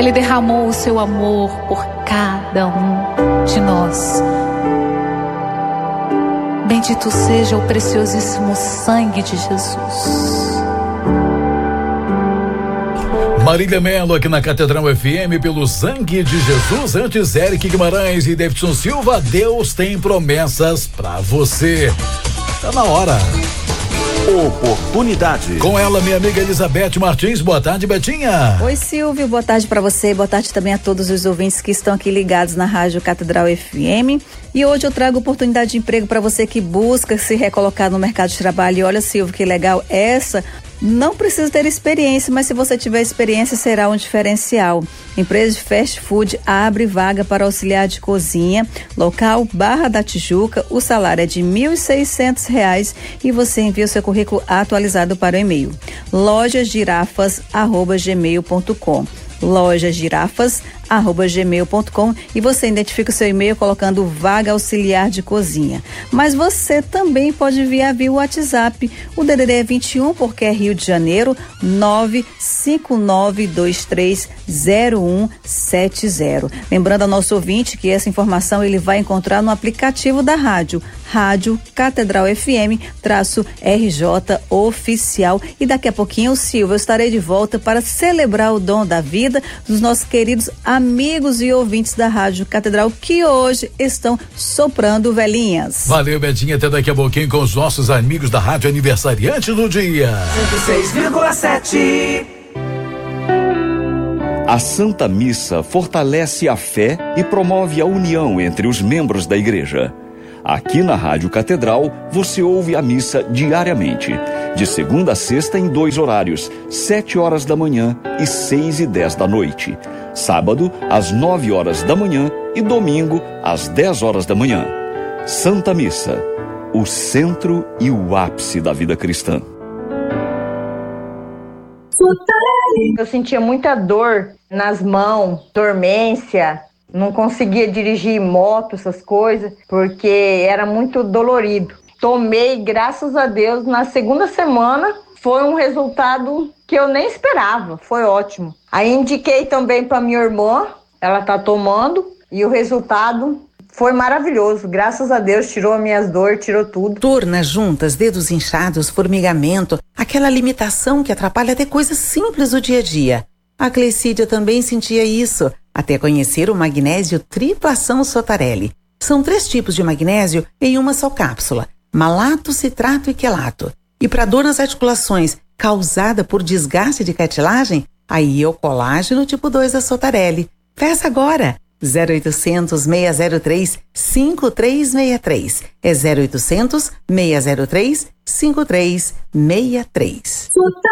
Ele derramou o seu amor por cada um de nós. Bendito seja o preciosíssimo sangue de Jesus. Marília Melo aqui na Catedral FM, pelo sangue de Jesus. Antes, Eric Guimarães e Davidson Silva, Deus tem promessas pra você. Tá na hora. Oportunidade. Com ela, minha amiga Elizabeth Martins. Boa tarde, Betinha. Oi, Silvio. Boa tarde para você. Boa tarde também a todos os ouvintes que estão aqui ligados na Rádio Catedral FM. E hoje eu trago oportunidade de emprego para você que busca se recolocar no mercado de trabalho. E olha, Silvio, que legal essa. Não precisa ter experiência, mas se você tiver experiência, será um diferencial. Empresa de fast food abre vaga para auxiliar de cozinha, local Barra da Tijuca, o salário é de R$ 1.600 e você envia o seu currículo atualizado para o e-mail lojasgirafas@gmail.com lojasgirafas@gmail.com e você identifica o seu e-mail colocando vaga auxiliar de cozinha. Mas você também pode enviar via WhatsApp. O DDD é 21, porque é Rio de Janeiro, 959230170. Lembrando ao nosso ouvinte que essa informação ele vai encontrar no aplicativo da rádio Catedral FM -RJ Oficial. E daqui a pouquinho, Silvio, eu estarei de volta para celebrar o dom da vida dos nossos queridos amigos e ouvintes da Rádio Catedral que hoje estão soprando velhinhas. Valeu, Betinha, até daqui a pouquinho com os nossos amigos da Rádio Aniversariante do dia. 106,7. A Santa Missa fortalece a fé e promove a união entre os membros da igreja. Aqui na Rádio Catedral, você ouve a missa diariamente, de segunda a sexta em 2 horários, 7 horas da manhã e 6 e 10 da noite. Sábado, às 9 horas da manhã e domingo, às 10 horas da manhã. Santa Missa, o centro e o ápice da vida cristã. Eu sentia muita dor nas mãos, dormência. Não conseguia dirigir moto, essas coisas, porque era muito dolorido. Tomei, graças a Deus, na segunda semana, foi um resultado que eu nem esperava, foi ótimo. Aí indiquei também para minha irmã, ela tá tomando, e o resultado foi maravilhoso. Graças a Deus, tirou as minhas dores, tirou tudo. Dor nas juntas, dedos inchados, formigamento, aquela limitação que atrapalha até coisas simples do dia a dia. A Clecídia também sentia isso, até conhecer o magnésio tripla ação Sotarelli. São 3 tipos de magnésio em uma só cápsula, malato, citrato e quelato. E para dor nas articulações causada por desgaste de cartilagem, aí é o colágeno tipo 2 da Sotarelli. Peça agora! 0800 603 5363. É 0800 603 5363.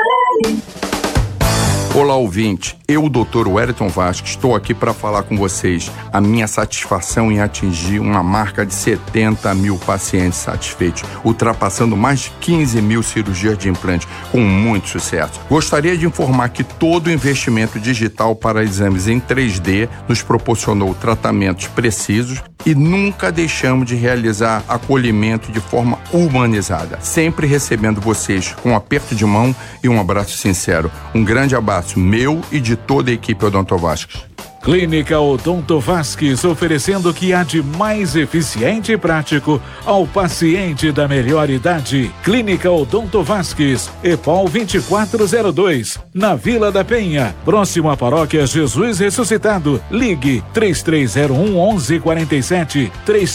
Olá, ouvinte. Eu, Dr. Wellington Vasques, estou aqui para falar com vocês a minha satisfação em atingir uma marca de 70 mil pacientes satisfeitos, ultrapassando mais de 15 mil cirurgias de implante, com muito sucesso. Gostaria de informar que todo o investimento digital para exames em 3D nos proporcionou tratamentos precisos e nunca deixamos de realizar acolhimento de forma humanizada, sempre recebendo vocês com um aperto de mão e um abraço sincero. Um grande abraço meu e de toda a equipe Odonto Vasques. Clínica Odonto Vasques, oferecendo o que há de mais eficiente e prático ao paciente da melhor idade. Clínica Odonto Vasques, EPOL 2402, na Vila da Penha, próximo à Paróquia Jesus Ressuscitado. Ligue 3301-1147,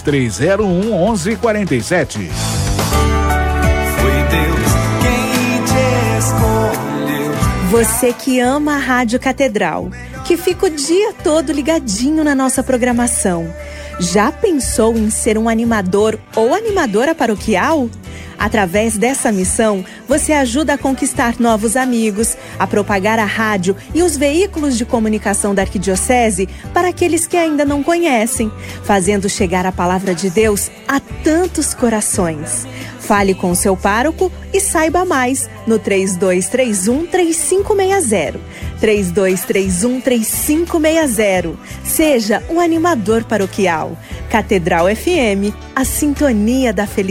3301-1147. Foi Deus quem te escolheu. Você que ama a Rádio Catedral, que fica o dia todo ligadinho na nossa programação. Já pensou em ser um animador ou animadora paroquial? Através dessa missão, você ajuda a conquistar novos amigos, a propagar a rádio e os veículos de comunicação da Arquidiocese para aqueles que ainda não conhecem, fazendo chegar a palavra de Deus a tantos corações. Fale com o seu pároco e saiba mais no 3231-3560. 3231-3560. Seja um animador paroquial. Catedral FM, a sintonia da felicidade.